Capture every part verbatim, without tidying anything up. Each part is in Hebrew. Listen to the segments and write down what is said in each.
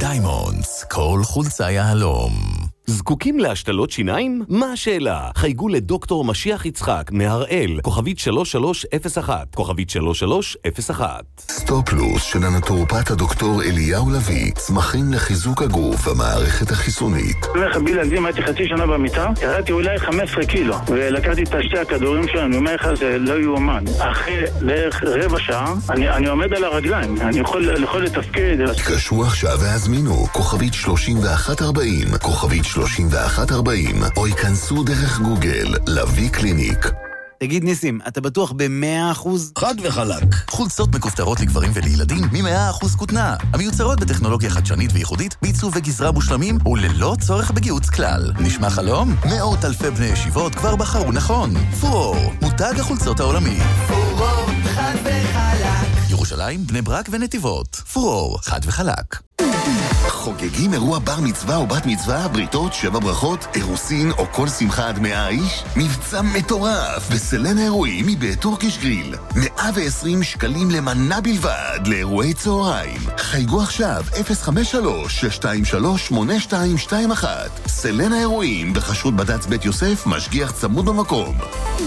דיימונדס, כל חולצה יהלום. זקוקים להשתלות שיניים? מה השאלה? חייגו לדוקטור משיח יצחק מהראל, כוכבית שלוש שלוש אפס אחת, כוכבית שלוש שלוש אפס אחת. סטופלוס של הנטורופט הדוקטור אליהו לוי, צמחים לחיזוק הגוף והמערכת החיסונית. בלי להגזים, הייתי חצי שנה במיטה, ירדתי אולי חמש עשרה קילו, ולקחתי את שתי הכדורים שלנו, אני אומר לך, זה לא יאומן. אחרי בערך רבע שעה, אני, אני עומד על הרגליים, אני יכול, יכול לתפקד. תקשרו עכשיו והזמינו, כוכבית שלושים ואחת ארבעים, כוכבית שלושים ואחת ארבעים, או ייכנסו דרך גוגל, לוי קליניק. תגיד ניסים, אתה בטוח ב-מאה אחוז? חד וחלק. חולצות מכופתרות לגברים ולילדים מ-מאה אחוז כותנה. המיוצרות בטכנולוגיה חדשנית וייחודית, בעיצוב וגזרה מושלמים וללא צורך בגיהוץ כלל. נשמע חלום? מאות אלפי בני ישיבות כבר בחרו נכון. פורור, מותג החולצות העולמי. פורור, חד וחלק. ירושלים, בני ברק ונתיבות. פורור, חד וחלק. חוגגים אירוע בר מצווה או בת מצווה, בריתות, שבע ברכות, אירוסין או כל שמחה עד מאה איש? מבצע מטורף בסלן האירועים מבית טורקיש גריל. מאה ועשרים שקלים למנה בלבד לאירועי צהריים. חייגו עכשיו אפס חמש שלוש שש שתיים שלוש שמונה שתיים שתיים אחת. סלן האירועים בחשרות בד"ץ בית יוסף, משגיח צמוד במקום.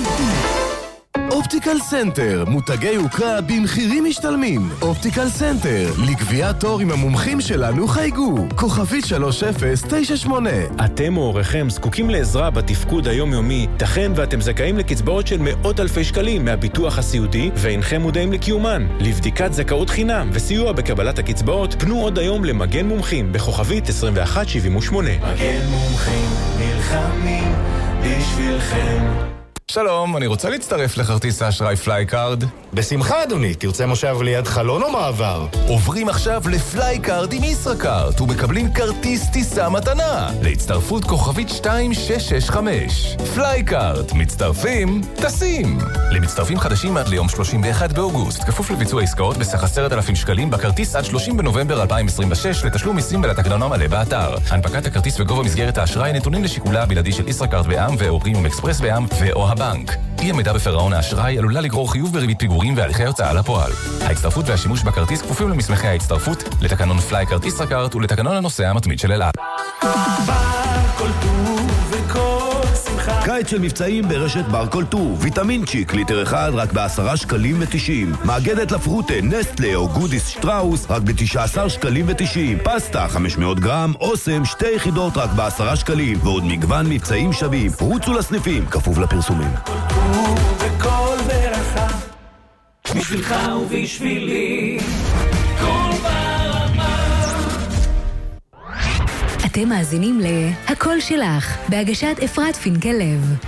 אופטיקל סנטר, מותגי יוקרה במחירים משתלמים. אופטיקל סנטר, לקביעת תור עם המומחים שלנו חייגו. כוכבית שלוש אפס תשע שמונה. אתם או הוריכם זקוקים לעזרה בתפקוד היומיומי, תכן ואתם זכאים לקצבאות של מאות אלפי שקלים מהביטוח הסיעודי, ואינכם מודעים לקיומן. לבדיקת זכאות חינם וסיוע בקבלת הקצבאות, פנו עוד היום למגן מומחים בכוכבית עשרים ואחת שבעים ושמונה. מגן מומחים נלחמים בשבילכם. שלום, אני רוצה להצטרף לכרטיס האשראי פלייקארד. בשמחה אדוני, תרצה מושב ליד חלון או מעבר? עוברים עכשיו לפלייקארד עם ישראכרט ומקבלים כרטיס טיסה מתנה להצטרפות כוכבית שתיים שש שש חמש. פלייקארד, מצטרפים, טסים. למצטרפים חדשים עד ליום שלושים ואחד באוגוסט, כפוף לביצוע עסקאות בסך עשרת אלפים שקלים בכרטיס עד שלושים בנובמבר אלפיים עשרים ושש, לתשלום מיסים ולתקנון המלא באתר. הנפקת הכרטיס וגובה מסגרת האשראי נתונים לשיקולה הבלעדי של ישראכרט בע"מ ו/או פרימיום אקספרס בע"מ ו/או הבנק. אי עמידה בפירעון האשראי עלולה לגרור חיוב בריבית פיגורים והליכי הוצאה לפועל. ההצטרפות והשימוש בכרטיס כפופים למסמכי ההצטרפות, לתקנון פלייקארד ישראכרט ולתקנון הנוסע המתמיד של אל על. קיץ של מבצעים ברשת בר כל טוב. ויטמין צ'יק, ליטר אחד רק בעשרה שקלים ותשעים. מאגדת לפרוטה, נסטלה או גודיס שטראוס רק בתשעה עשר שקלים ותשעים. פסטה חמש מאות גרם, אוסם שתי יחידות רק בעשרה שקלים. ועוד מגוון מבצעים שווים. רוצו לסניפים, כפוף לפרסומים. וכל ברכה בשבילך ובשבילי כל ברמה. אתם מאזינים ל"הכל שלך" בהגשת אפרת פינקל לב.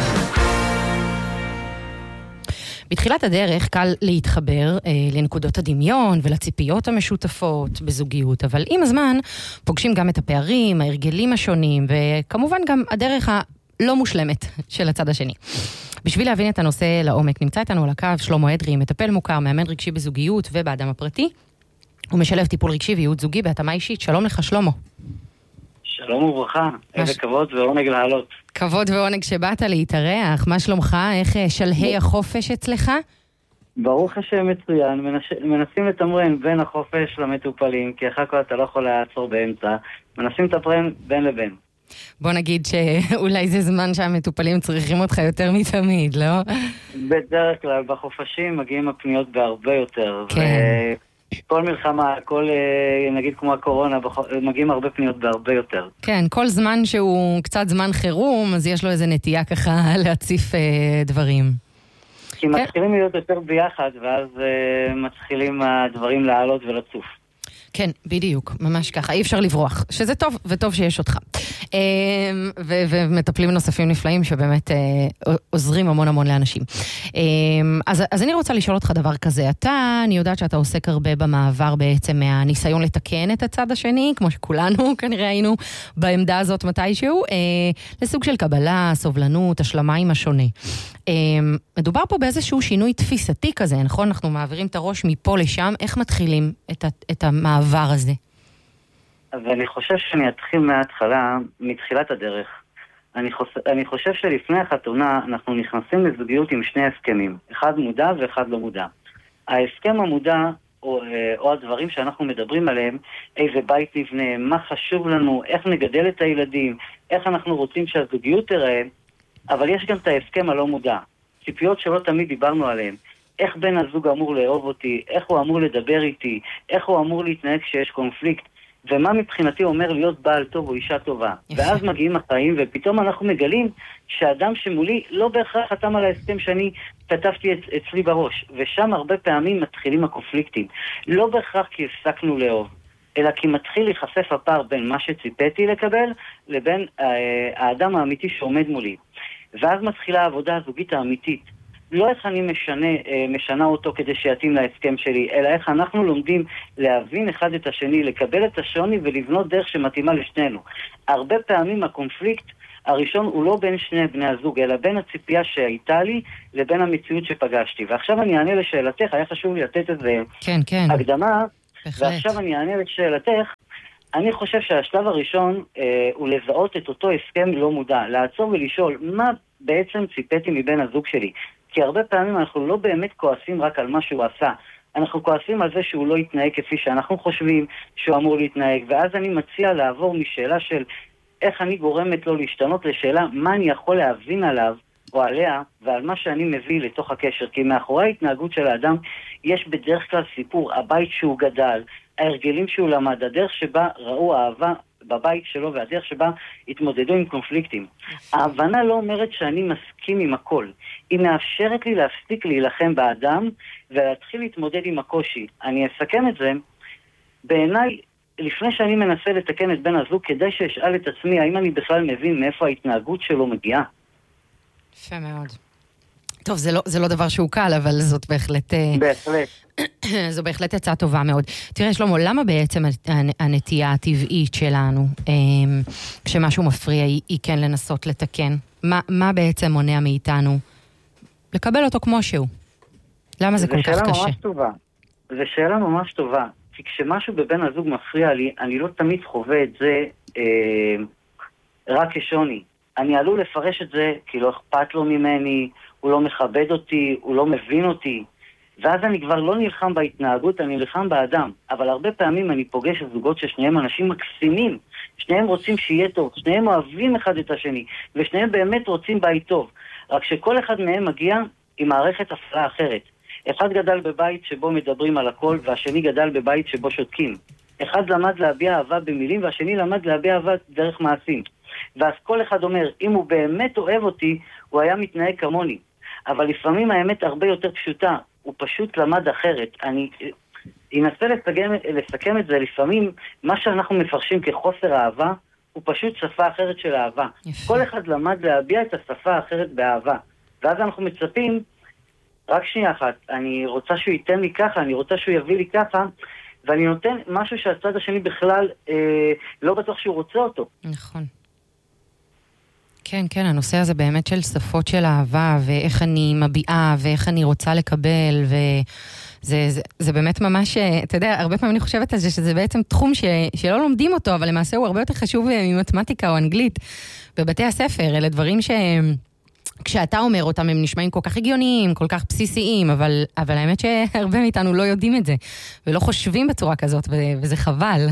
בתחילת הדרך קל להתחבר אה, לנקודות הדמיון ולציפיות המשותפות בזוגיות, אבל עם הזמן פוגשים גם את הפערים, ההרגלים השונים, וכמובן גם הדרך הלא מושלמת של הצד השני. בשביל להבין את הנושא לעומק, נמצא איתנו על הקו שלמה אדרי, מטפל מוכר, מאמן רגשי בזוגיות ובאדם הפרטי. הוא משלב טיפול רגשי וייעוץ זוגי בהתאמה אישית. שלום לך שלמה. שלום וברכה, איזה כבוד ועונג לעלות. כבוד ועונג שבאת להתארח, מה שלומך? איך שלהי החופש אצלך? ברוך השם מצוין, מנסים לתמרן בין החופש למטופלים, כי אחר כך אתה לא יכול לעצור באמצע, מנסים לתמרן בין לבין. בוא נגיד שאולי זה זמן שהמטופלים צריכים אותך יותר מתמיד, לא? בדרך כלל בחופשים מגיעים הפניות בהרבה יותר. כן. כל מלחמה, כל, נגיד כמו הקורונה, מגיעים הרבה פניות בהרבה יותר. כן, כל זמן שהוא קצת זמן חירום, אז יש לו איזה נטייה ככה להציף אה, דברים. כי כן. מתחילים להיות יותר ביחד, ואז אה, מתחילים הדברים לעלות ולצוף. כן, בדיוק, ממש ככה, אי אפשר לברוח, שזה טוב, וטוב שיש אותך. ו- ומטפלים נוספים נפלאים שבאמת עוזרים המון המון לאנשים. אז, אז אני רוצה לשאול אותך דבר כזה, אתה, אני יודעת שאתה עוסק הרבה במעבר בעצם מהניסיון לתקן את הצד השני, כמו שכולנו כנראה היינו בעמדה הזאת מתישהו, לסוג של קבלה, סובלנות, השלמה עם השונה. מדובר פה באיזשהו שינוי תפיסתי כזה, נכון? אנחנו מעבירים את הראש מפה לשם, איך מתחילים את, את המעבר הזה? אז אני חושב שאני אתחיל מההתחלה, מתחילת הדרך. אני חושב, אני חושב שלפני החתונה אנחנו נכנסים לזוגיות עם שני הסכמים, אחד מודע ואחד לא מודע. ההסכם המודע או, או הדברים שאנחנו מדברים עליהם, איזה בית נבנה, מה חשוב לנו, איך נגדל את הילדים, איך אנחנו רוצים שהזוגיות תראה, אבל יש גם את ההסכם הלא מודע. ציפיות שלא תמיד דיברנו עליהם. איך בן הזוג אמור לאהוב אותי, איך הוא אמור לדבר איתי, איך הוא אמור להתנהג כשיש קונפליקט, ומה מבחינתי אומר להיות בעל טוב או אישה טובה. ואז מגיעים החיים, ופתאום אנחנו מגלים שהאדם שמולי לא בהכרח חתם על ההסכם שאני כתבתי אצלי בראש. ושם הרבה פעמים מתחילים הקונפליקטים. לא בהכרח כי הפסקנו לאהוב, אלא כי מתחיל להיחשף הפער בין מה שציפיתי לקבל, לבין אה, האדם האמיתי שעומד מולי. ואז מתחילה העבודה הזוגית האמיתית. לא איך אני משנה, משנה אותו כדי שיתאים להסכם שלי, אלא איך אנחנו לומדים להבין אחד את השני, לקבל את השוני ולבנות דרך שמתאימה לשנינו. הרבה פעמים הקונפליקט הראשון הוא לא בין שני בני הזוג, אלא בין הציפייה שהייתה לי לבין המציאות שפגשתי. ועכשיו אני אענה לשאלתך, היה חשוב לי לתת איזה כן, כן. הקדמה, בהחלט. ועכשיו אני אענה לשאלתך. אני חושב שהשלב הראשון אה, הוא לזהות את אותו הסכם לא מודע, לעצור ולשאול מה בעצם ציפיתי מבין הזוג שלי. כי הרבה פעמים אנחנו לא באמת כועסים רק על מה שהוא עשה. אנחנו כועסים על זה שהוא לא יתנהג כפי שאנחנו חושבים שהוא אמור להתנהג. ואז אני מציע לעבור משאלה של איך אני גורמת לו להשתנות לשאלה מה אני יכול להבין עליו או עליה ועל מה שאני מביא לתוך הקשר. כי מאחורי ההתנהגות של האדם יש בדרך כלל סיפור, הבית שהוא גדל, ההרגלים שהוא למד, הדרך שבה ראו אהבה בבית שלו והדרך שבה התמודדו עם קונפליקטים. ההבנה לא אומרת שאני מסכים עם הכל. היא מאפשרת לי להפסיק להילחם באדם ולהתחיל להתמודד עם הקושי. אני אסכם את זה. בעיניי, לפני שאני מנסה לתקן את בן הזוג, כדאי שאשאל את עצמי האם אני בכלל מבין מאיפה ההתנהגות שלו מגיעה. יפה מאוד. טוב, זה לא, זה לא דבר שהוא קל, אבל זאת בהחלט... בהחלט. זו בהחלט הצעה טובה מאוד. תראה, שלמה, למה בעצם הנטייה הטבעית שלנו, כשמשהו מפריע, היא כן לנסות לתקן? מה, מה בעצם מונע מאיתנו לקבל אותו כמו שהוא? למה זה כל כך קשה? זו שאלה ממש טובה. זו שאלה ממש טובה. כי כשמשהו בבן הזוג מפריע לי, אני לא תמיד חווה את זה אה, רק כשוני. אני עלול לפרש את זה כי לא אכפת לו ממני, הוא לא מכבד אותי, הוא לא מבין אותי. ואז אני כבר לא נלחם בהתנהגות, אני נלחם באדם. אבל הרבה פעמים אני פוגש זוגות ששניהם אנשים מקסימים. שניהם רוצים שיהיה טוב, שניהם אוהבים אחד את השני, ושניהם באמת רוצים בית טוב. רק שכל אחד מהם מגיע עם מערכת הפעלה אחרת. אחד גדל בבית שבו מדברים על הכל, והשני גדל בבית שבו שותקים. אחד למד להביע אהבה במילים, והשני למד להביע אהבה דרך מעשים. ואז כל אחד אומר, אם הוא באמת אוהב אותי, הוא היה מתנהג כמוני. אבל לפעמים האמת הרבה יותר פשוטה. הוא פשוט למד אחרת. אני אנסה לסכם, לסכם את זה. לפעמים מה שאנחנו מפרשים כחוסר אהבה, הוא פשוט שפה אחרת של אהבה. יפה. כל אחד למד להביע את השפה האחרת באהבה. ואז אנחנו מצפים, רק שנייה אחת, אני רוצה שהוא ייתן לי ככה, אני רוצה שהוא יביא לי ככה, ואני נותן משהו שהצד השני בכלל אה, לא בטוח שהוא רוצה אותו. נכון. כן, כן, הנושא הזה באמת של שפות של אהבה, ואיך אני מביעה, ואיך אני רוצה לקבל, וזה זה, זה באמת ממש, אתה יודע, הרבה פעמים אני חושבת על זה, שזה בעצם תחום ש, שלא לומדים אותו, אבל למעשה הוא הרבה יותר חשוב ממתמטיקה או אנגלית בבתי הספר. אלה דברים ש... כשאתה אומר אותם הם נשמעים כל כך הגיוניים, כל כך בסיסיים, אבל, אבל האמת שהרבה מאיתנו לא יודעים את זה, ולא חושבים בצורה כזאת, וזה חבל.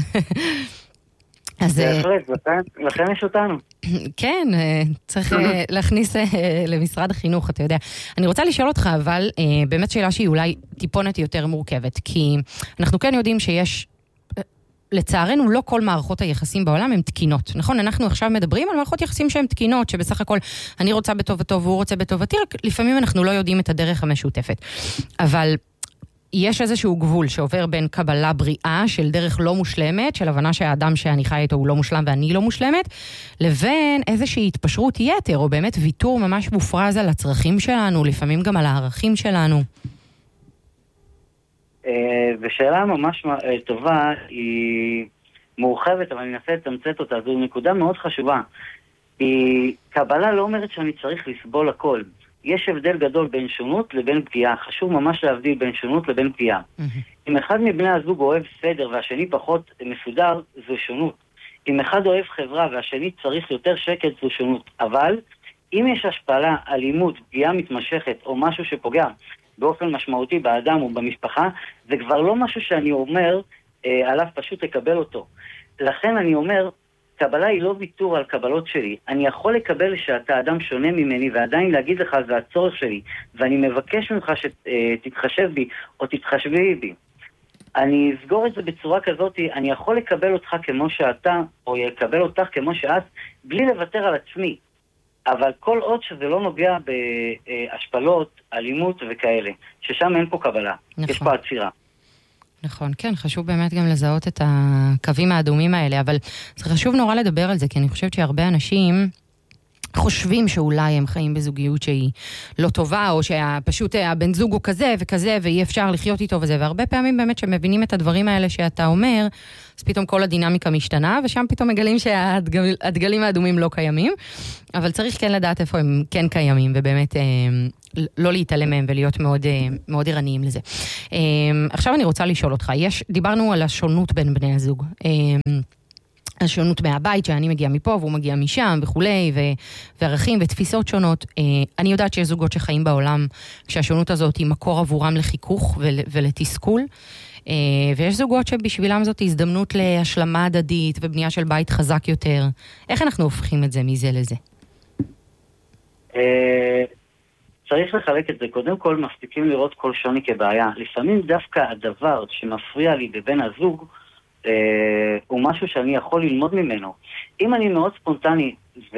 אז... בהחלט, לכן יש אותנו. כן, צריך להכניס למשרד החינוך, אתה יודע. אני רוצה לשאול אותך, אבל באמת שאלה שהיא אולי טיפונת יותר מורכבת, כי אנחנו כן יודעים שיש... לצערנו, לא כל מערכות היחסים בעולם הן תקינות. נכון, אנחנו עכשיו מדברים על מערכות יחסים שהן תקינות, שבסך הכל אני רוצה בטובתו והוא רוצה בטובתי, רק לפעמים אנחנו לא יודעים את הדרך המשותפת. אבל יש איזשהו גבול שעובר בין קבלה בריאה של דרך לא מושלמת, של הבנה שהאדם שאני חי איתו הוא לא מושלם ואני לא מושלמת, לבין איזושהי התפשרות יתר, או באמת ויתור ממש מופרז על הצרכים שלנו, לפעמים גם על הערכים שלנו. ושאלה ממש טובה, היא מורחבת, אבל אני אנסה לתמצת אותה. זו נקודה מאוד חשובה. היא, קבלה לא אומרת שאני צריך לסבול הכל. יש הבדל גדול בין שונות לבין פגיעה. חשוב ממש להבדיל בין שונות לבין פגיעה. אם אחד מבני הזוג אוהב סדר והשני פחות מסודר, זו שונות. אם אחד אוהב חברה והשני צריך יותר שקט, זו שונות. אבל אם יש השפלה, אלימות, פגיעה מתמשכת או משהו שפוגע באופן משמעותי באדם או במשפחה, זה כבר לא משהו שאני אומר, אה, עליו פשוט לקבל אותו. לכן אני אומר, קבלה היא לא ויתור על קבלות שלי. אני יכול לקבל שאתה אדם שונה ממני, ועדיין להגיד לך, זה הצורך שלי, ואני מבקש ממך שתתחשב בי, או תתחשבי בי. אני אסגור את זה בצורה כזאת, אני יכול לקבל אותך כמו שאתה, או לקבל אותך כמו שאת, בלי לוותר על עצמי. אבל כל עוד שזה לא נוגע בהשפלות, אלימות וכאלה, ששם אין פה קבלה, נכון. יש פה עצירה. נכון, כן, חשוב באמת גם לזהות את הקווים האדומים האלה, אבל זה חשוב נורא לדבר על זה, כי אני חושבת שהרבה אנשים חושבים שאולי הם חיים בזוגיות שהיא לא טובה, או שפשוט הבן זוג הוא כזה וכזה, ואי אפשר לחיות איתו וזה, והרבה פעמים באמת שמבינים את הדברים האלה שאתה אומר, אז פתאום כל הדינמיקה משתנה, ושם פתאום מגלים שהדגלים האדומים לא קיימים, אבל צריך כן לדעת איפה הם כן קיימים, ובאמת אה, לא להתעלם מהם ולהיות מאוד, אה, מאוד ערניים לזה. אה, עכשיו אני רוצה לשאול אותך, יש, דיברנו על השונות בין בני הזוג, אה, השונות מהבית, שאני מגיע מפה והוא מגיע משם וכולי, ו- וערכים ותפיסות שונות. אני יודעת שיש זוגות שחיים בעולם כשהשונות הזאת היא מקור עבורם לחיכוך ול- ולתסכול, ויש זוגות שבשבילם זאת הזדמנות להשלמה הדדית ובנייה של בית חזק יותר. איך אנחנו הופכים את זה מזה לזה? צריך לחלק את זה. קודם כל מפסיקים לראות כל שוני כבעיה. לפעמים דווקא הדבר שמפריע לי בבין הזוג, Uh, הוא משהו שאני יכול ללמוד ממנו. אם אני מאוד ספונטני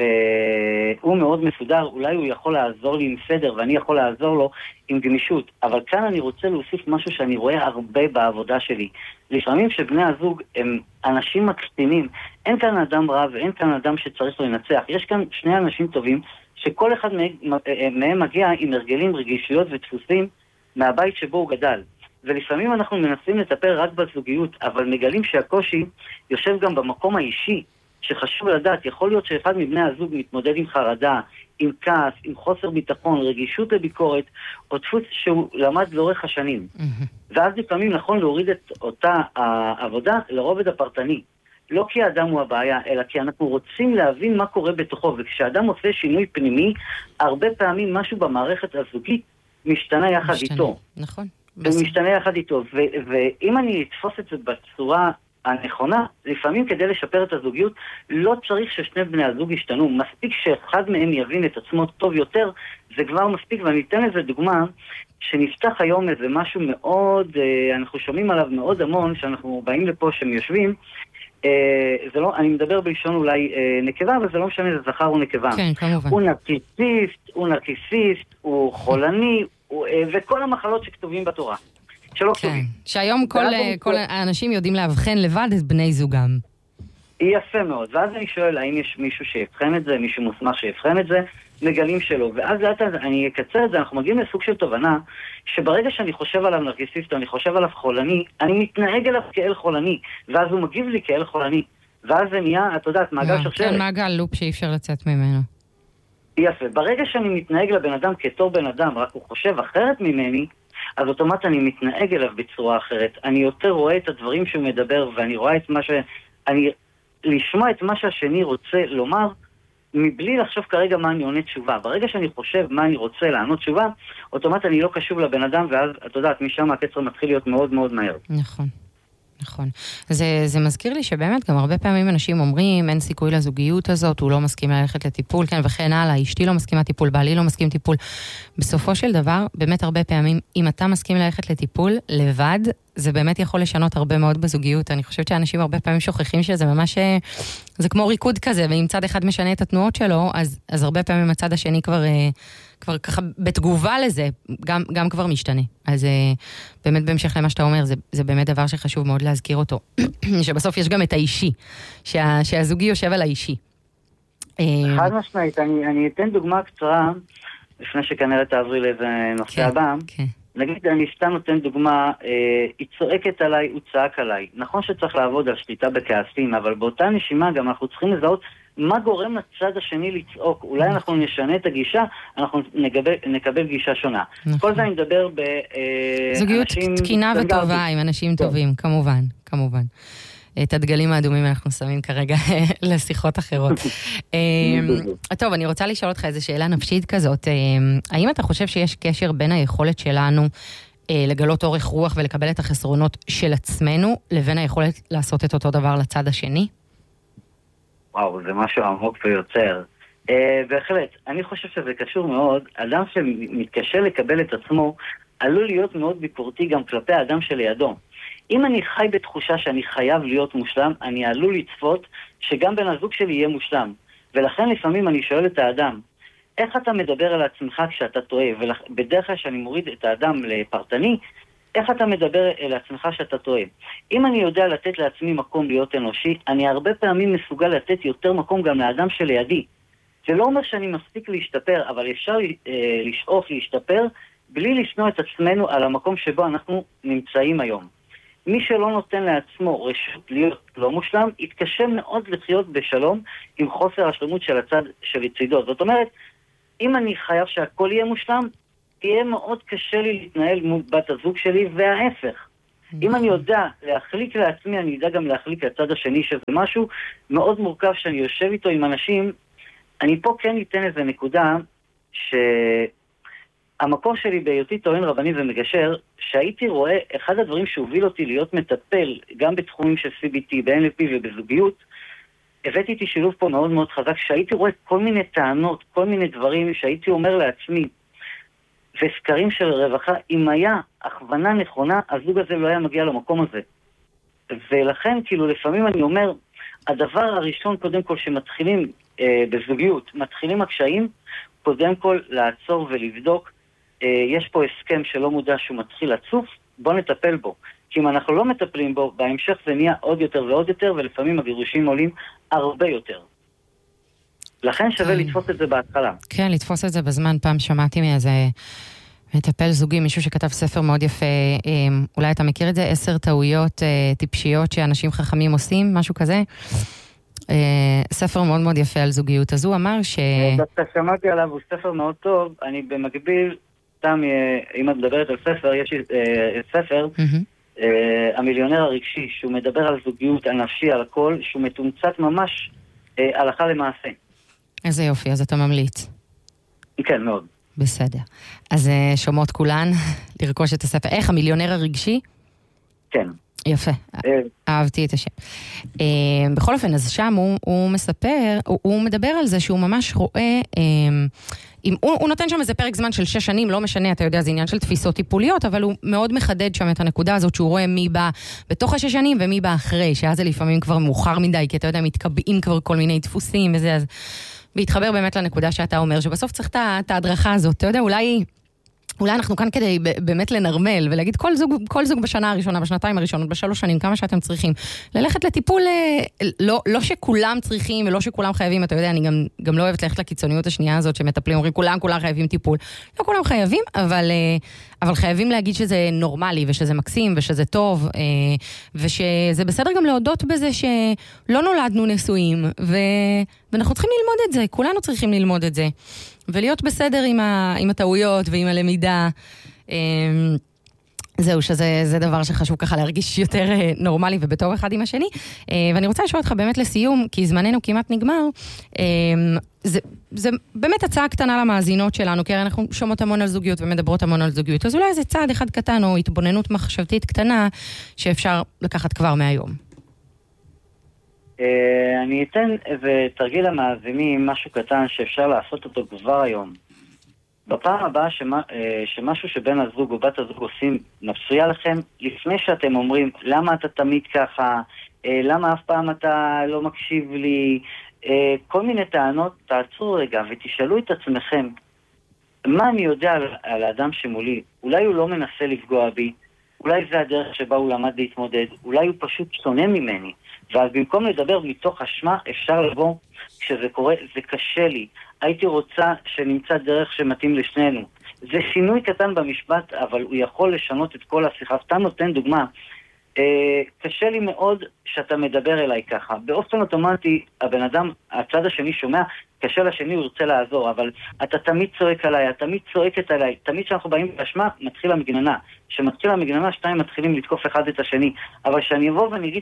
והוא מאוד מסודר, אולי הוא יכול לעזור לי עם סדר ואני יכול לעזור לו עם גמישות. אבל כאן אני רוצה להוסיף משהו שאני רואה הרבה בעבודה שלי. לפעמים שבני הזוג הם אנשים מקטינים, אין כאן אדם רע ואין כאן אדם שצריך לנצח. יש כאן שני אנשים טובים שכל אחד מהם מגיע עם הרגלים, רגישויות ודפוסים מהבית שבו הוא גדל. ולפעמים אנחנו מנסים לטפל רק בזוגיות, אבל מגלים שהקושי יושב גם במקום האישי, שחשוב לדעת. יכול להיות שאחד מבני הזוג מתמודד עם חרדה, עם כעס, עם חוסר ביטחון, רגישות לביקורת, או דפוס שהוא למד לאורך השנים. Mm-hmm. ואז לפעמים נכון להוריד את אותה העבודה לרובד הפרטני. לא כי האדם הוא הבעיה, אלא כי אנחנו רוצים להבין מה קורה בתוכו, וכשאדם עושה שינוי פנימי, הרבה פעמים משהו במערכת הזוגית משתנה יחד משתנה. איתו. נכון. הוא משתנה יחד איתו, ו- ואם אני אתפוס את זה בצורה הנכונה, לפעמים כדי לשפר את הזוגיות, לא צריך ששני בני הזוג ישתנו, מספיק שאחד מהם יבין את עצמו טוב יותר, זה כבר מספיק. ואני אתן איזה דוגמה, שנפתח היום איזה משהו מאוד, אנחנו שומעים עליו מאוד המון, שאנחנו באים לפה שהם יושבים, זה לא, אני מדבר בלשון אולי נקבה, אבל זה לא משנה, זה זכר או נקבה. כן, כמובן. הוא נרקיסיסט, הוא נרקיסיסט, הוא חולני, וכל המחלות שכתובים בתורה, שלא כתובים. שהיום כל האנשים יודעים להבחן לבד את בני זוגם. יפה מאוד. ואז אני שואל, האם יש מישהו שיבחן את זה, מישהו מוסמך שיבחן את זה? מגלים שלו. ואז אני אקצר את זה, אנחנו מגיעים לסוג של תובנה, שברגע שאני חושב עליו נרקיסיסט, אני חושב עליו חולני, אני מתנהג אליו כאל חולני, ואז הוא מגיב לי כאל חולני. ואז זה נהיה, את יודעת, מעגל שרשרת. כן, מעגל לופ שאי אפשר לצאת ממנו. יפה. ברגע שאני מתנהג לבן אדם כתור בן אדם, רק הוא חושב אחרת ממני, אז אוטומט אני מתנהג אליו בצורה אחרת. אני יותר רואה את הדברים שהוא מדבר, ואני רואה את מה ש... אני... לשמוע את מה שהשני רוצה לומר, מבלי לחשוב כרגע מה אני עונה תשובה. ברגע שאני חושב מה אני רוצה לענות תשובה, אוטומט אני לא קשוב לבן אדם, ואז, את יודעת, משם הקצר מתחיל להיות מאוד מאוד מהר. נכון. נכון. זה, זה מזכיר לי שבאמת גם הרבה פעמים אנשים אומרים, אין סיכוי לזוגיות הזאת, הוא לא מסכים ללכת לטיפול, כן, וכן הלאה, אשתי לא מסכימה טיפול, בעלי לא מסכים טיפול. בסופו של דבר, באמת הרבה פעמים, אם אתה מסכים ללכת לטיפול לבד, זה באמת יכול לשנות הרבה מאוד בזוגיות. אני חושבת שאנשים הרבה פעמים שוכחים שזה ממש, זה כמו ריקוד כזה, ואם צד אחד משנה את התנועות שלו, אז, אז הרבה פעמים הצד השני כבר, כבר ככה בתגובה לזה, גם, גם כבר משתנה. אז באמת בהמשך למה שאתה אומר, זה, זה באמת דבר שחשוב מאוד להזכיר אותו. שבסוף יש גם את האישי, שה, שהזוגי יושב על האישי. חד משמעית, אני, אני אתן דוגמה קצרה, לפני שכנראה תעברי לאיזה נושא כן, הבא. כן. נגיד, אני סתם נותן דוגמה, אה, היא צועקת עליי, הוא צעק עליי. נכון שצריך לעבוד על שליטה בכעסים, אבל באותה נשימה גם אנחנו צריכים לזהות מה גורם לצד השני לצעוק. אולי אנחנו נשנה את הגישה, אנחנו נקבל, נקבל גישה שונה. נכון. כל זה אני מדבר באנשים... זוגיות תקינה וטובה עם אנשים טובים, כמובן, כמובן. את הדגלים האדומים אנחנו שמים כרגע לשיחות אחרות. טוב, אני רוצה לשאול אותך איזו שאלה נפשית כזאת. האם אתה חושב שיש קשר בין היכולת שלנו לגלות אורך רוח ולקבל את החסרונות של עצמנו, לבין היכולת לעשות את אותו דבר לצד השני? וואו, זה משהו עמוק ויוצר. בהחלט, אני חושב שזה קשור מאוד. אדם שמתקשה לקבל את עצמו, עלול להיות מאוד ביקורתי גם כלפי האדם שלידו. אם אני חי בתחושה שאני חייב להיות מושלם, אני עלול לצפות שגם בן הזוג שלי יהיה מושלם. ולכן לפעמים אני שואל את האדם, איך אתה מדבר על עצמך כשאתה טועה? ובדרך כלל שאני מוריד את האדם לפרטני, איך אתה מדבר על עצמך שאתה טועה? אם אני יודע לתת לעצמי מקום להיות אנושי, אני הרבה פעמים מסוגל לתת יותר מקום גם לאדם שלידי. זה לא אומר שאני מספיק להשתפר, אבל אפשר אה, לשאוף להשתפר, בלי לשנוא את עצמנו על המקום שבו אנחנו נמצאים היום. מי שלא נותן לעצמו רשות להיות לא מושלם, יתקשה מאוד לחיות בשלום עם חוסר השלמות של הצד של יצידו. זאת אומרת, אם אני חייב שהכל יהיה מושלם, תהיה מאוד קשה לי להתנהל מול בת הזוג שלי, וההפך. אם אני יודע להחליק לעצמי, אני יודע גם להחליק לצד השני, שזה משהו מאוד מורכב שאני יושב איתו עם אנשים. אני פה כן ניתן איזה נקודה, שהמקום שלי בהיותי טוען רבני ומגשר, שהייתי רואה, אחד הדברים שהוביל אותי להיות מטפל, גם בתחומים של סי בי טי, ב-אן אל פי ובזוגיות, הבאתי איתי שילוב פה מאוד מאוד חזק, שהייתי רואה כל מיני טענות, כל מיני דברים שהייתי אומר לעצמי, וסקרים של רווחה, אם היה הכוונה נכונה, הזוג הזה לא היה מגיע למקום הזה. ולכן, כאילו, לפעמים אני אומר, הדבר הראשון, קודם כל, שמתחילים אה, בזוגיות, מתחילים הקשיים, קודם כל לעצור ולבדוק, אה, יש פה הסכם שלא מודע שהוא מתחיל לצוף, בוא נטפל בו. כי אם אנחנו לא מטפלים בו, בהמשך זה נהיה עוד יותר ועוד יותר, ולפעמים הגירושים עולים הרבה יותר. לכן שווה לתפוס את זה בהתחלה. כן, לתפוס את זה בזמן. פעם שמעתי מאיזה מטפל זוגי, מישהו שכתב ספר מאוד יפה, אולי אתה מכיר את זה, עשר טעויות טיפשיות שאנשים חכמים עושים, משהו כזה. ספר מאוד מאוד יפה על זוגיות. אז הוא אמר ש... דווקא שמעתי עליו, הוא ספר מאוד טוב. אני במקביל, סתם, אם את מדברת על ספר, יש ספר, המיליונר הרגשי, שהוא מדבר על זוגיות, על נפשי, על הכל, שהוא מתומצת ממש הלכה למעשה. איזה יופי, אז אתה ממליץ. כן, מאוד. בסדר. אז שומעות כולן לרכוש את הספר. איך, המיליונר הרגשי? כן. יפה, אהבתי את השם. בכל אופן, אז שם הוא, הוא מספר, הוא, הוא מדבר על זה שהוא ממש רואה, אם, הוא, הוא נותן שם איזה פרק זמן של שש שנים, לא משנה, אתה יודע, זה עניין של תפיסות טיפוליות, אבל הוא מאוד מחדד שם את הנקודה הזאת, שהוא רואה מי בא בתוך השש שנים ומי בא אחרי, שאז זה לפעמים כבר מאוחר מדי, כי אתה יודע, מתקבעים כבר כל מיני דפוסים וזה, אז להתחבר באמת לנקודה שאתה אומר, שבסוף צריך את ההדרכה הזאת, אתה יודע, אולי... אולי אנחנו כאן כדי באמת לנרמל ולהגיד כל זוג, כל זוג בשנה הראשונה, בשנתיים הראשונות, בשלוש שנים, כמה שאתם צריכים. ללכת לטיפול, לא, לא שכולם צריכים ולא שכולם חייבים, אתה יודע, אני גם, גם לא אוהבת ללכת לקיצוניות השנייה הזאת שמטפלים, אומרים כולם, כולם חייבים טיפול. לא כולם חייבים, אבל, אבל חייבים להגיד שזה נורמלי ושזה מקסים ושזה טוב, ושזה בסדר גם להודות בזה שלא נולדנו נשואים, ו, ואנחנו צריכים ללמוד את זה, כולנו צריכים ללמוד את זה. ולהיות בסדר עם, ה, עם הטעויות ועם הלמידה. זהו, שזה זה דבר שחשוב ככה להרגיש יותר נורמלי ובטוב אחד עם השני. ואני רוצה לשאול אותך באמת לסיום, כי זמננו כמעט נגמר. זה, זה באמת הצעה קטנה למאזינות שלנו, כי אנחנו שומעות המון על זוגיות ומדברות המון על זוגיות. אז אולי איזה צעד אחד קטן או התבוננות מחשבתית קטנה שאפשר לקחת כבר מהיום. אני אתן איזה תרגיל למאזינים, משהו קטן שאפשר לעשות אותו כבר היום. בפעם הבאה שמה, שמשהו שבן הזוג או בת הזוג עושים מפריע לכם, לפני שאתם אומרים למה אתה תמיד ככה, למה אף פעם אתה לא מקשיב לי, כל מיני טענות, תעצרו רגע ותשאלו את עצמכם, מה אני יודע על, על האדם שמולי? אולי הוא לא מנסה לפגוע בי, אולי זה הדרך שבה הוא למד להתמודד, אולי הוא פשוט שונא ממני. ואז במקום לדבר מתוך אשמה, אפשר לבוא, כשזה קורה, זה קשה לי. הייתי רוצה שנמצא דרך שמתאים לשנינו. זה שינוי קטן במשפט, אבל הוא יכול לשנות את כל השיחה. סתם נותן דוגמה. אה, קשה לי מאוד שאתה מדבר אליי ככה. באופן אוטומטי, הבן אדם, הצד השני שומע, קשה לשני, הוא ירצה לעזור, אבל אתה תמיד צועק עליי, אתה תמיד צועקת עליי. תמיד שאנחנו באים באשמה, מתחיל המגננה. כשמתחיל המגננה, שתיים מתחילים לתקוף אחד את השני. אבל שאני אבוא ואני אגיד,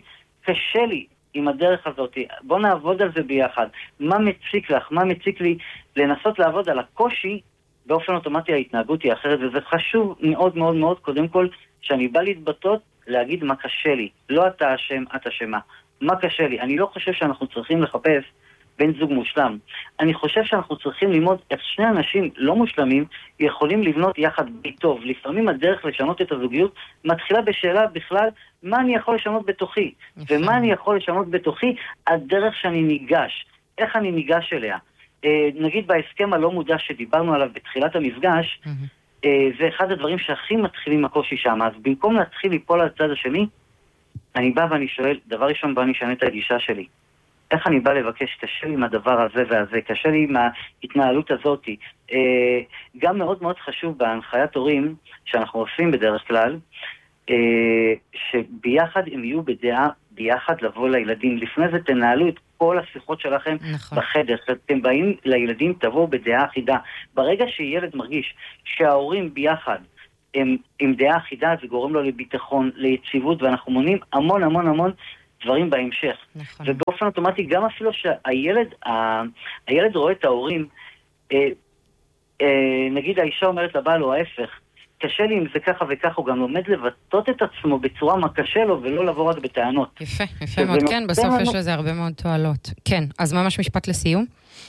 קשה לי עם הדרך הזאת, בוא נעבוד על זה ביחד. מה מציק לך? מה מציק לי? לנסות לעבוד על הקושי, באופן אוטומטי ההתנהגות היא אחרת, וזה חשוב מאוד מאוד מאוד, קודם כל, שאני בא להתבטאות, להגיד מה קשה לי. לא אתה אשם, את אשמה. מה קשה לי? אני לא חושב שאנחנו צריכים לחפש בן זוג מושלם. אני חושב שאנחנו צריכים ללמוד איך שני אנשים לא מושלמים יכולים לבנות יחד טוב. לפעמים הדרך לשנות את הזוגיות מתחילה בשאלה בכלל, מה אני יכול לשנות בתוכי? ומה אני יכול לשנות בתוכי? הדרך שאני ניגש. איך אני ניגש אליה? אה, נגיד בהסכם הלא מודע שדיברנו עליו בתחילת המפגש, אה, זה אחד הדברים שהכי מתחילים הקושי שם. אז במקום להתחיל ליפול על הצד השני, אני בא ואני שואל, דבר ראשון בא אני אשנה את הגישה שלי. איך אני בא לבקש? קשה לי עם הדבר הזה והזה, קשה לי עם ההתנהלות הזאת. אה, גם מאוד מאוד חשוב בהנחיית הורים שאנחנו עושים בדרך כלל, אה, שביחד הם יהיו בדעה, ביחד לבוא לילדים. לפני זה תנהלו את כל השיחות שלכם נכון. בחדר. אתם באים לילדים, תבואו בדעה אחידה. ברגע שילד מרגיש שההורים ביחד הם עם דעה אחידה, זה גורם לו לביטחון, ליציבות, ואנחנו מונים המון המון המון דברים בהמשך. נכון. ובאופן אוטומטי, גם אפילו שהילד ה... הילד רואה את ההורים, אה, אה, נגיד האישה אומרת לבעל או ההפך, קשה לי אם זה ככה וככה, הוא גם לומד לבטאות את עצמו בצורה מה קשה לו, ולא לבוא רק בטענות. יפה, יפה מאוד, כן, בסוף יש לזה הרבה מאוד תועלות. כן, אז ממש משפט לסיום?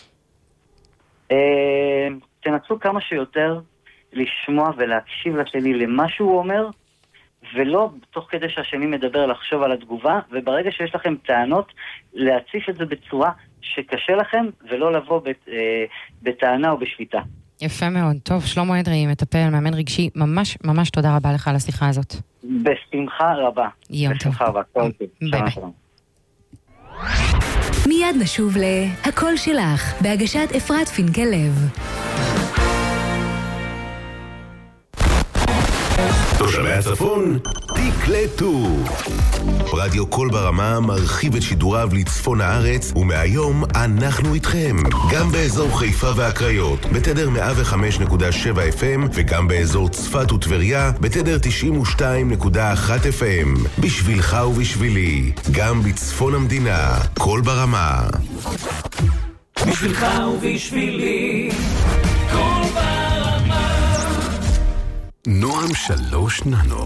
אה, תנסו כמה שיותר לשמוע ולהקשיב לשני למה שהוא אומר, ולא תוך כדי שהשני מדבר לחשוב על התגובה, וברגע שיש לכם טענות, להציף את זה בצורה שקשה לכם, ולא לבוא בת, אה, בטענה או בשליטה. יפה מאוד. טוב, שלמה אדרי, מטפל, מאמן רגשי, ממש ממש תודה רבה לך על השיחה הזאת. בשמחה רבה. יום טוב. בשמחה רבה. כל טוב. ביי ביי. מיד נשוב להקול שלך, בהגשת אפרת פינקלב. תושבי הצפון, תקלטו. רדיו קול ברמה מרחיב את שידוריו לצפון הארץ, ומהיום אנחנו איתכם. גם באזור חיפה והקריות, בתדר מאה וחמש נקודה שבע אף אם, וגם באזור צפת וטבריה, בתדר תשעים ושתיים נקודה אחת אף אם. בשבילך ובשבילי, גם בצפון המדינה, קול ברמה. בשבילך ובשבילי, קול ברמה. נועם שלוש ננו.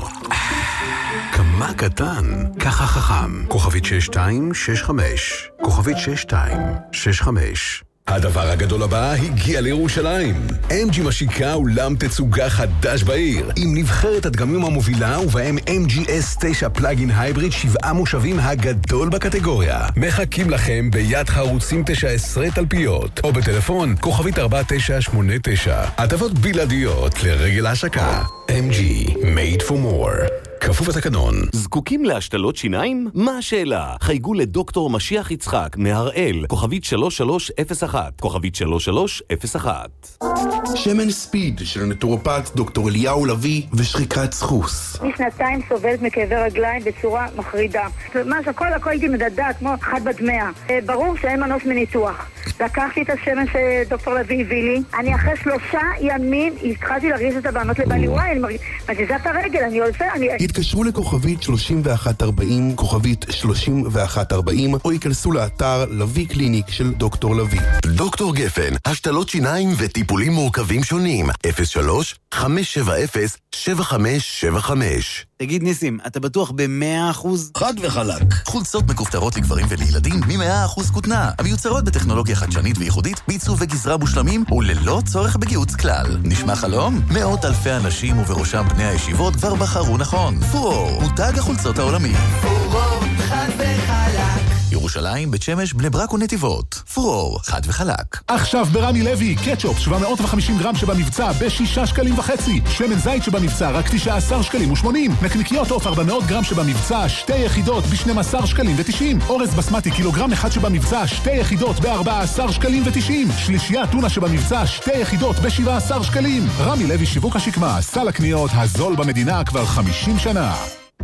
כמה קטן, ככה חכם. כוכבית שש שתיים שש חמש. כוכבית שש שתיים שש חמש. הדבר הגדול הבא הגיע לירושלים. אם ג'י משיקה אולם תצוגה חדש בעיר, עם נבחרת הדגמים המובילה, ובהם אם ג'י אס תשע פלאגין הייבריד שבעה מושבים הגדול בקטגוריה. מחכים לכם ביד חרוצים תשע עשרה תלפיות, או בטלפון כוכבית ארבע תשע שמונה תשע. הטבות בלעדיות לרגל ההשקה. אם ג'י, made for more. כפוף התקנון. זקוקים להשתלות שיניים? מה השאלה? חייגו לדוקטור משיח יצחק מהראל, כוכבית שלוש שלוש אפס אחת, כוכבית שלוש שלוש אפס אחת. שמן ספיד של נטורופט דוקטור אליהו לוי ושחיקת סחוס. משנתיים סובלת מכאבי רגליים בצורה מחרידה. ממש הכל הכל הייתי מדדה כמו אחת בת מאה. ברור שאין מנוס מניתוח. לקחתי את השמן שדוקטור לוי הביא לי. אני אחרי שלושה ימים התחלתי להרגיש את הבנות לבעלי. וואי, אני מזיזה את הרגל, אני עושה, אני... התקשרו לכוכבית שלושים ואחת ארבעים, כוכבית שלושים ואחת ארבעים, או ייכנסו לאתר לוי קליניק של דוקטור לוי. דוקטור גפן, השתלות שיניים וטיפולים מורכבים שונים. אפס שלוש חמש שבע אפס שבע חמש שבע חמש. תגיד ניסים, אתה בטוח ב-מאה אחוז? חד וחלק. חולצות מכופתרות לגברים ולילדים מ-מאה אחוז כותנה, המיוצרות בטכנולוגיה חדשנית וייחודית, בעיצוב וגזרה מושלמים וללא צורך בגיוץ כלל. נשמע חלום? מאות אלפי אנשים ובראשם בני הישיבות כבר בחרו נכון. פורור, מותג החולצות העולמי. פורור, חד וחלק. ירושלים, בית שמש, בני ברק ונתיבות. פורור, חד וחלק. עכשיו ברמי לוי, קטשופ שבע מאות וחמישים גרם שבמבצע בשישה שקלים וחצי. שמן זית שבמבצע רק תשעה עשר שקלים ושמונים. נקניקיות עוף ארבע מאות גרם שבמבצע שתי יחידות ב-שנים עשר שקלים ותשעים. אורז בסמטי קילוגרם אחד שבמבצע שתי יחידות ב-ארבעה עשר שקלים ותשעים. שלישייה טונה שבמבצע שתי יחידות ב-שבעה עשר שקלים. רמי לוי שיווק השקמה, סל הקניות הזול במדינה כבר חמישים שנה.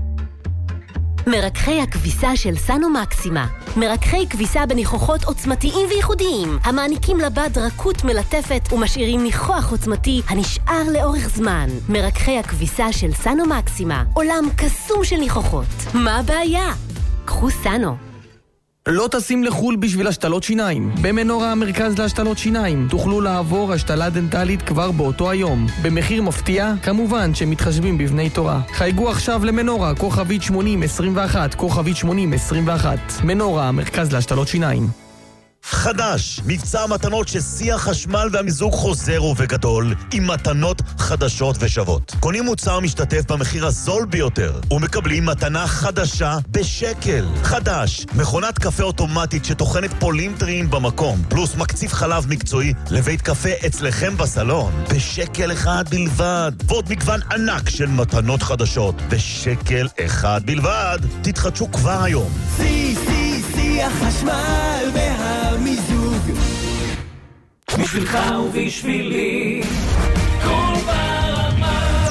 מרקחי הכביסה של סנו מקסימה. מרקחי כביסה בניחוחות עוצמתיים וייחודיים, המעניקים לבד רכות מלטפת ומשאירים ניחוח עוצמתי הנשאר לאורך זמן. מרקחי הכביסה של סנו מקסימה, עולם קסום של ניחוחות. מה הבעיה? קחו סאנו. לא טסים לחול בשביל השתלות שיניים. במנורה המרכז להשתלות שיניים תוכלו לעבור השתלה דנטלית כבר באותו היום. במחיר מפתיע, כמובן שמתחשבים בבני תורה. חייגו עכשיו למנורה, כוכבית שמונים עשרים ואחת, כוכבית שמונים עשרים ואחת. מנורה המרכז להשתלות שיניים. חדש, מבצע המתנות ששיא החשמל והמיזוג חוזר ובגדול, עם מתנות חדשות ושוות. קונים מוצר משתתף במחיר הזול ביותר, ומקבלים מתנה חדשה בשקל. חדש, מכונת קפה אוטומטית שטוחנת פולים טריים במקום, פלוס מקציף חלב מקצועי לבית קפה אצלכם בסלון, בשקל אחד בלבד. ועוד מגוון ענק של מתנות חדשות, בשקל אחד בלבד. תתחדשו כבר היום. סי, סי, סי החשמל והמיזוג בשבילך ובשבילי כל ברמה.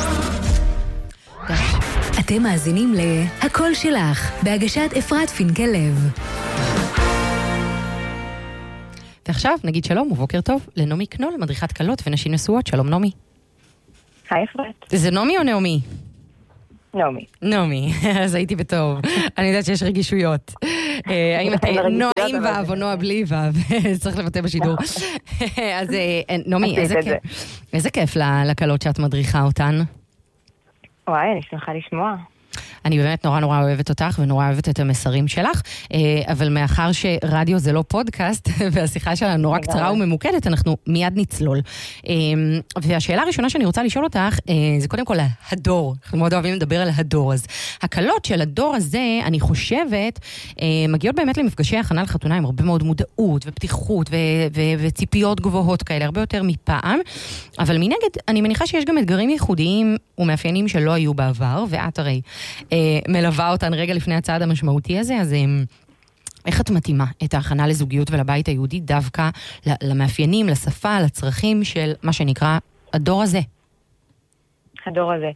אתם מאזינים ל"הכל שלך" בהגשת אפרת פינקל-לב. ועכשיו נגיד שלום ובוקר טוב לנעמי קנול, מדריכת קלות ונשים נשואות. שלום נעמי. היי אפרת. זה נעמי או נעמי? נעמי. נעמי, אז הייתי בטוב. אני יודעת שיש רגישויות. האם אתה נועים ואב או נוע בלי ואב? צריך לבטא בשידור. אז נעמי, איזה כיף לקלות שאת מדריכה אותן. וואי, אני שמחה לשמוע. אני באמת נורא נורא אוהבת אותך ונורא אוהבת את המסרים שלך, אבל מאחר שרדיו זה לא פודקאסט, והשיחה שלנו נורא קצרה וממוקדת, אנחנו מיד נצלול. והשאלה הראשונה שאני רוצה לשאול אותך, זה קודם כל הדור. אנחנו מאוד אוהבים לדבר על הדור. אז הקלות של הדור הזה, אני חושבת, מגיעות באמת למפגשי הכנה לחתונה עם הרבה מאוד מודעות ופתיחות וציפיות גבוהות כאלה, הרבה יותר מפעם. אבל מנגד, אני מניחה שיש גם אתגרים ייחודיים ומאפיינים שלא היו בעבר, ואת הרי מלווה אותן רגע לפני הצעד המשמעותי הזה, אז איך את מתאימה את ההכנה לזוגיות ולבית היהודי דווקא למאפיינים, לשפה, לצרכים של מה שנקרא הדור הזה? הדור הזה.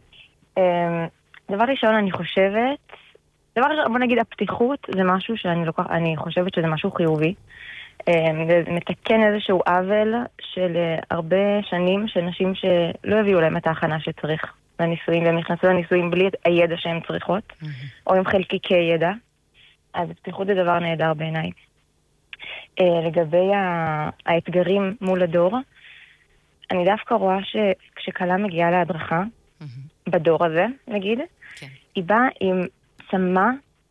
דבר ראשון, אני חושבת, דבר ראשון, בוא נגיד, הפתיחות זה משהו שאני לוקח, אני חושבת שזה משהו חיובי. זה מתקן איזשהו עוול של הרבה שנים של נשים שלא הביאו להם את ההכנה שצריך לנישואים, והם נכנסו לנישואים בלי הידע שהם צריכות, mm-hmm. או עם חלקיקי ידע. אז פתיחות זה דבר נהדר בעיניי. Uh, לגבי האתגרים מול הדור, אני דווקא רואה שכשקלה מגיעה להדרכה, mm-hmm. בדור הזה, נגיד, okay. היא באה עם צמא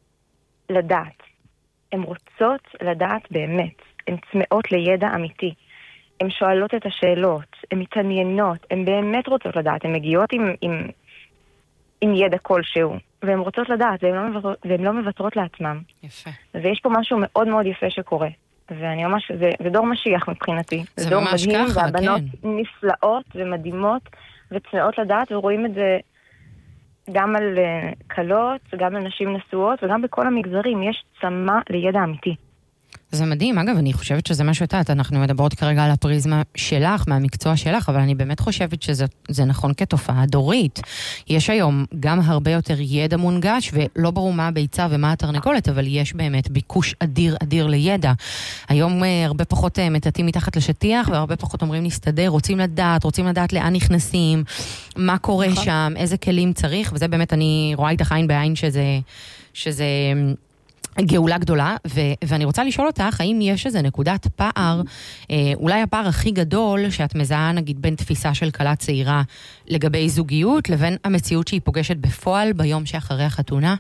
לדעת. הן רוצות לדעת באמת. הן צמאות לידע אמיתי. הן שואלות את השאלות, הן מתעניינות, הן באמת רוצות לדעת, הן מגיעות עם, עם, עם ידע כלשהו, והן רוצות לדעת, והן לא מוותרות, והן לא מוותרות לעצמם. יפה. ויש פה משהו מאוד מאוד יפה שקורה. ואני ממש, זה, זה דור משיח מבחינתי. זה, זה דור ממש מדהים, ככה, והבנות כן. נפלאות ומדהימות, וצמאות לדעת, ורואים את זה גם על uh, קלות, גם על נשים נשואות, וגם בכל המגזרים. יש צמא לידע אמיתי. זה מדהים, אגב, אני חושבת שזה משהו תת, אנחנו מדברות כרגע על הפריזמה שלך, מהמקצוע שלך, אבל אני באמת חושבת שזה נכון כתופעה דורית. יש היום גם הרבה יותר ידע מונגש, ולא ברור מה הביצה ומה התרנגולת, אבל יש באמת ביקוש אדיר אדיר לידע. היום הרבה פחות מטאטים מתחת לשטיח, והרבה פחות אומרים נסתדר, רוצים לדעת, רוצים לדעת לאן נכנסים, מה קורה נכון. שם, איזה כלים צריך, וזה באמת אני רואה איתך עין בעין שזה... שזה גאולה גדולה, ו- ואני רוצה לשאול אותך, האם יש איזה נקודת פער, אה, אולי הפער הכי גדול שאת מזהה, נגיד, בין תפיסה של קלה צעירה לגבי זוגיות, לבין המציאות שהיא פוגשת בפועל ביום שאחרי החתונה?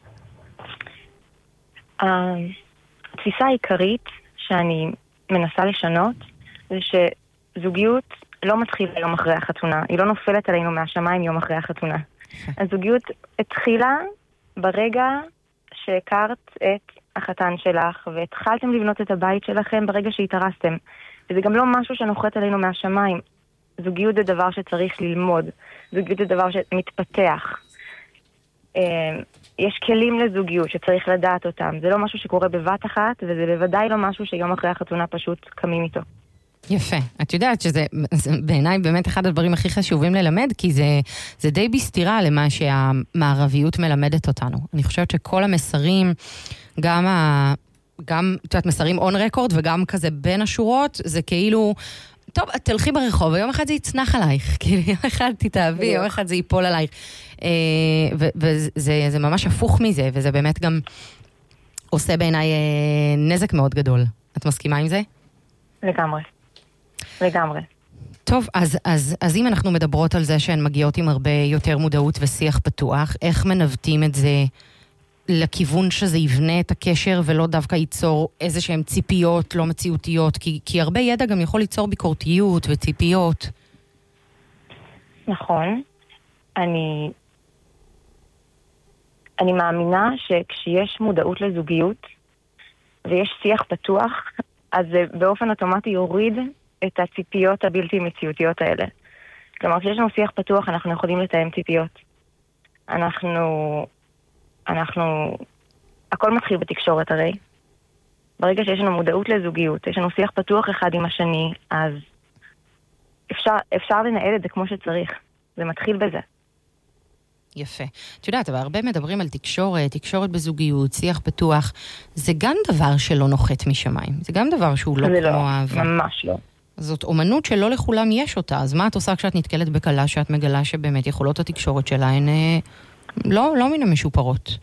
התפיסה העיקרית שאני מנסה לשנות, זה שזוגיות לא מתחילה יום אחרי החתונה, היא לא נופלת עלינו מהשמיים יום אחרי החתונה. הזוגיות התחילה ברגע שהכרת את החתן שלך, והתחלתם לבנות את הבית שלכם ברגע שהתארסתם. וזה גם לא משהו שנוחת עלינו מהשמיים. זוגיות זה דבר שצריך ללמוד. זוגיות זה דבר שמתפתח. יש כלים לזוגיות שצריך לדעת אותם. זה לא משהו שקורה בבת אחת, וזה בוודאי לא משהו שיום אחרי החתונה פשוט קמים איתו. יפה. את יודעת שזה בעיניי באמת אחד הדברים הכי חשובים ללמד, כי זה, זה די בסתירה למה שהמערביות מלמדת אותנו. אני חושבת שכל המסרים, גם, ה, גם את יודעת, מסרים און רקורד וגם כזה בין השורות, זה כאילו, טוב, את תלכי ברחוב, ויום אחד זה יצנח עלייך, כאילו יום אחד תתאהבי, יום אחד זה ייפול עלייך. וזה זה ממש הפוך מזה, וזה באמת גם... עושה בעיניי נזק מאוד גדול. את מסכימה עם זה? לגמרי. לגמרי. טוב, אז, אז, אז אם אנחנו מדברות על זה שהן מגיעות עם הרבה יותר מודעות ושיח פתוח, איך מנווטים את זה לכיוון שזה יבנה את הקשר ולא דווקא ייצור איזה שהן ציפיות לא מציאותיות? כי, כי הרבה ידע גם יכול ליצור ביקורתיות וציפיות. נכון. אני, אני מאמינה שכשיש מודעות לזוגיות ויש שיח פתוח, אז זה באופן אוטומטי יוריד את הציפיות הבלתי מציאותיות האלה. כלומר, כשיש לנו שיח פתוח, אנחנו יכולים לתאם ציפיות. אנחנו, אנחנו, הכל מתחיל בתקשורת הרי. ברגע שיש לנו מודעות לזוגיות, יש לנו שיח פתוח אחד עם השני, אז אפשר, אפשר לנהל את זה כמו שצריך. זה מתחיל בזה. יפה. את יודעת, אבל הרבה מדברים על תקשורת, תקשורת בזוגיות, שיח פתוח. זה גם דבר שלא נוחת משמיים. זה גם דבר שהוא לא כמו אהבה. זה לא, ממש לא. זאת אומנות שלא לכולם יש אותה. אז מה את עושה כשאת נתקלת בקלה שאת מגלה שבאמת יכולות התקשורת שלה הן לא, לא מן המשופרות?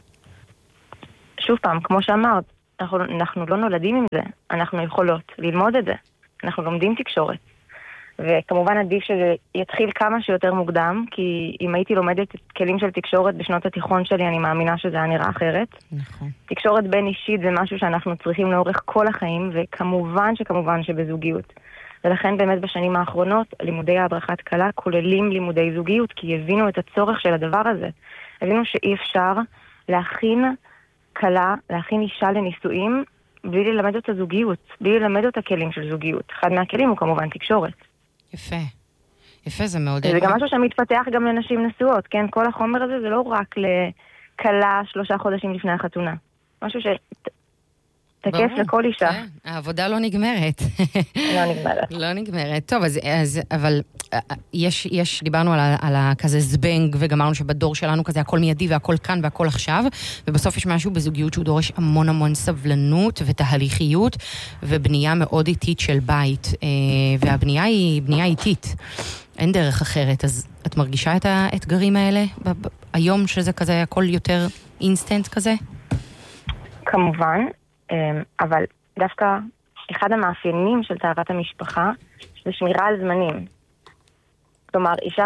שוב פעם, כמו שאמרת, אנחנו, אנחנו לא נולדים עם זה. אנחנו יכולות ללמוד את זה. אנחנו לומדים תקשורת. וכמובן עדיף שזה יתחיל כמה שיותר מוקדם, כי אם הייתי לומדת כלים של תקשורת בשנות התיכון שלי, אני מאמינה שזה היה נראה אחרת. נכון. תקשורת בין אישית זה משהו שאנחנו צריכים לאורך כל החיים, וכמובן שכמובן שבזוגיות. ולכן באמת בשנים האחרונות, לימודי ההדרכת קלה כוללים לימודי זוגיות, כי הבינו את הצורך של הדבר הזה. הבינו שאי אפשר להכין קלה, להכין אישה לנישואים, בלי ללמד אותה זוגיות, בלי ללמד אותה כלים של זוגיות. אחד מהכלים הוא כמובן תקשורת. יפה. יפה, זה מאוד... זה גם משהו שמתפתח גם לנשים נשואות, כן? כל החומר הזה זה לא רק לקלה שלושה חודשים לפני החתונה. משהו שתקף לכל אישה. כן, העבודה לא נגמרת. לא נגמרת. לא נגמרת. טוב, אז, אז, אבל יש, יש, דיברנו על, על כזה זבנג, וגמרנו שבדור שלנו כזה הכל מיידי והכל כאן והכל עכשיו, ובסוף יש משהו בזוגיות שהוא דורש המון המון סבלנות ותהליכיות, ובנייה מאוד איטית של בית, והבנייה היא בנייה איטית. אין דרך אחרת. אז את מרגישה את האתגרים האלה ב- ב- היום שזה כזה הכל יותר אינסטנט כזה? כמובן, אבל דווקא אחד המאפיינים של תאוות המשפחה זה שמירה על זמנים. כלומר, אישה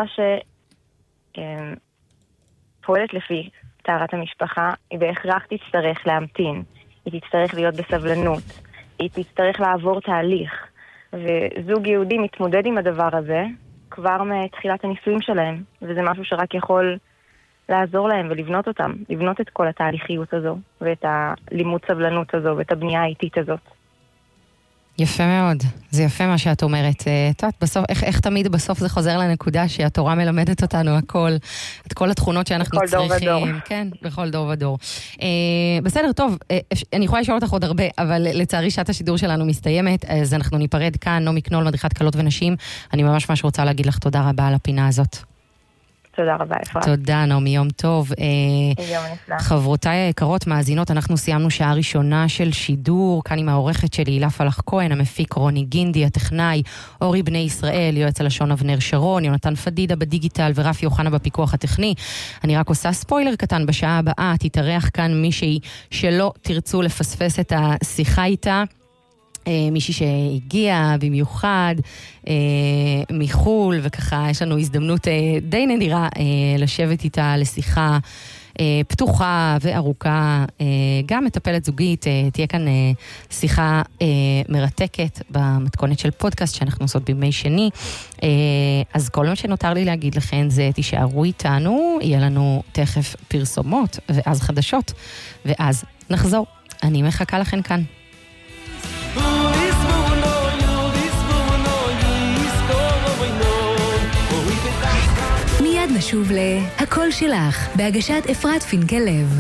שפועלת לפי תאוות המשפחה, היא בהכרח תצטרך להמתין, היא תצטרך להיות בסבלנות, היא תצטרך לעבור תהליך, וזוג יהודי מתמודד עם הדבר הזה כבר מתחילת הנישואים שלהם, וזה משהו שרק יכול לעזור להם ולבנות אותם, לבנות את כל התהליכיות הזו, ואת הלימוד סבלנות הזו, ואת הבנייה האיטית הזאת. יפה מאוד, זה יפה מה שאת אומרת. את יודעת, בסוף, איך, איך תמיד בסוף זה חוזר לנקודה שהתורה מלמדת אותנו הכל, את כל התכונות שאנחנו צריכים. בכל דור ודור. כן, בכל דור ודור. אה, בסדר, טוב, אה, אני יכולה לשאול אותך עוד הרבה, אבל לצערי שעת השידור שלנו מסתיימת, אז אנחנו ניפרד כאן, נעמי קנול, מדריכת קלות ונשים. אני ממש ממש רוצה להגיד לך תודה רבה על הפינה הזאת. תודה רבה, אפרת. תודה, נעמי, יום טוב. יום נפלא. חברותיי היקרות, מאזינות, אנחנו סיימנו שעה ראשונה של שידור, כאן עם העורכת שלי, הילה פלח כהן, המפיק רוני גינדי, הטכנאי, אורי בני ישראל, יועץ הלשון אבנר שרון, יונתן פדידה בדיגיטל ורפי יוחנה בפיקוח הטכני. אני רק עושה ספוילר קטן, בשעה הבאה תתארח כאן מישהי שלא תרצו לפספס את השיחה איתה, מישהי שהגיע במיוחד מחול, וככה יש לנו הזדמנות די נדירה לשבת איתה לשיחה פתוחה וארוכה, גם מטפלת זוגית. תהיה כאן שיחה מרתקת במתכונת של פודקאסט שאנחנו עושות בימי שני. אז כל מה שנותר לי להגיד לכם זה תישארו איתנו, יהיה לנו תכף פרסומות ואז חדשות, ואז נחזור. אני מחכה לכם כאן. מיד נשוב להכל שלך, בהגשת אפרת פינקל לב.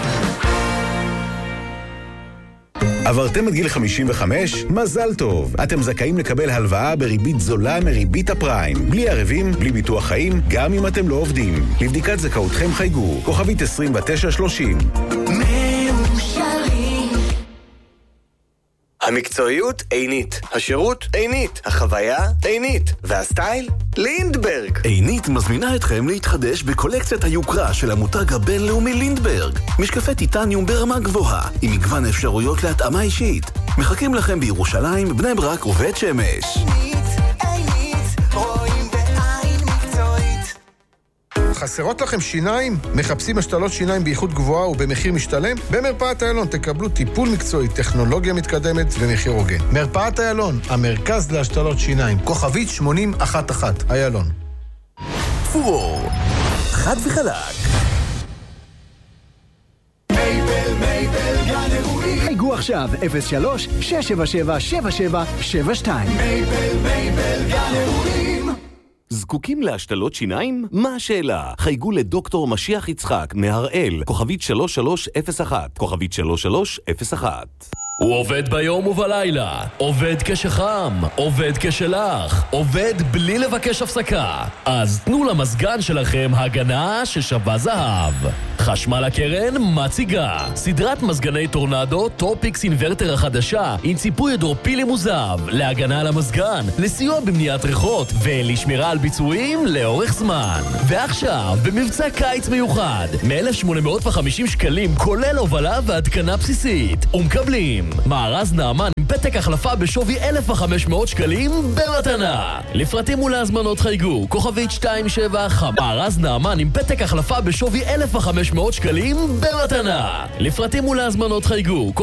עברתם את גיל חמישים וחמש? מזל טוב. אתם זכאים לקבל הלוואה בריבית זולה מריבית הפריים. בלי ערבים, בלי ביטוח חיים, גם אם אתם לא עובדים. לבדיקת זכאותכם חייגו, כוכבית עשרים ותשע שלושים. המקצועיות עינית, השירות עינית, החוויה עינית, והסטייל לינדברג. עינית מזמינה אתכם להתחדש בקולקציית היוקרה של המותג הבינלאומי לינדברג. משקפי טיטניום ברמה גבוהה, עם מגוון אפשרויות להתאמה אישית. מחכים לכם בירושלים, בני ברק ובית שמש. חסרות לכם שיניים? מחפשים השתלות שיניים באיכות גבוהה ובמחיר משתלם? במרפאת איילון תקבלו טיפול מקצועי, טכנולוגיה מתקדמת ומחיר הוגן. מרפאת איילון, המרכז להשתלות שיניים, כוכבית שמונים אחת אחת, איילון. פורור, חד וחלק. מייבל, מייבל, גן אירועים. חייגו עכשיו, אפס שלוש שש שבע שבע שבע שבע שבע שתיים. מייבל, מייבל, גן אירועים. זקוקים להשתלות שיניים? מה השאלה? חייגו לדוקטור משיח יצחק מהראל, כוכבית שלוש שלוש אפס אחת, כוכבית שלוש שלוש אפס אחת. הוא עובד ביום ובלילה, עובד כשחם, עובד כשלח, עובד בלי לבקש הפסקה. אז תנו למזגן שלכם הגנה ששווה זהב. חשמל הקרן מציגה סדרת מזגני טורנדו טופיקס אינברטר החדשה עם ציפוי הידרופילי מוזב להגנה על המזגן, לסיוע במניעת ריחות ולשמירה על ביצועים לאורך זמן. ועכשיו במבצע קיץ מיוחד מ-אלף שמונה מאות וחמישים שקלים כולל הובלה והתקנה בסיסית, ומקבלים מארז נעמן עם פתק החלפה בשווי אלף וחמש מאות שקלים במתנה. לפרטים ולהזמנות חייגו כוכבית שתיים שבע חמש. מארז נעמן עם פתק החלפה בשווי אלף וחמש מאות שקלים במתנה. לפרטים ולהזמנות חייגו